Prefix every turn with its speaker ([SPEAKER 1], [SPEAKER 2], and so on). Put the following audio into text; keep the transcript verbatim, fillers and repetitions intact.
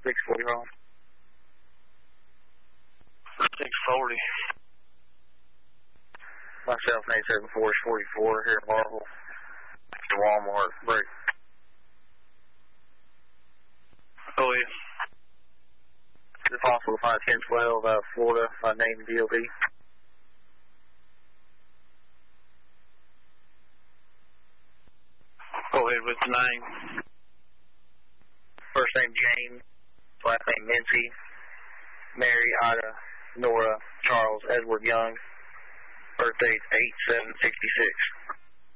[SPEAKER 1] six forty-five.
[SPEAKER 2] six forty.
[SPEAKER 1] Myself and eight seven four is forty-four here in Marvel. The Walmart break.
[SPEAKER 2] Go ahead.
[SPEAKER 1] Is it possible to find ten twelve out of Florida by name D O B?
[SPEAKER 2] Go ahead with the name.
[SPEAKER 1] First name Jane, last name Mincy, Mary, Ida, Nora, Charles, Edward Young, birthday eight seven sixty-six.